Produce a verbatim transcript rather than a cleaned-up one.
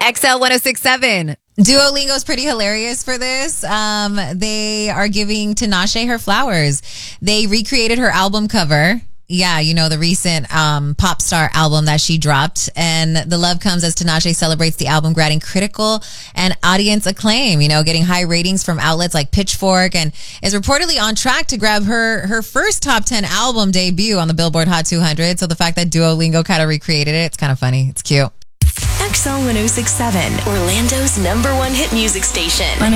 X L one oh six point seven. Duolingo's pretty hilarious for this. Um, they are giving Tinashe her flowers. They recreated her album cover. Yeah, you know, the recent um, pop star album that she dropped. And the love comes as Tinashe celebrates the album granting critical and audience acclaim, you know, getting high ratings from outlets like Pitchfork, and is reportedly on track to grab her, her first top ten album debut on the Billboard Hot two hundred. So the fact that Duolingo kind of recreated it, it's kind of funny. It's cute. X L one oh six point seven, Orlando's number one hit music station.